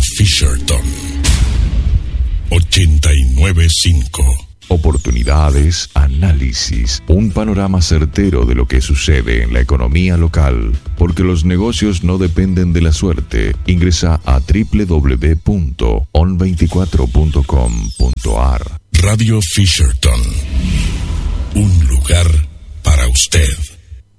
Fisherton 89.5. Oportunidades, análisis, un panorama certero de lo que sucede en la economía local, porque los negocios no dependen de la suerte. Ingresa a www.on24.com.ar. Radio Fisherton, un lugar para usted.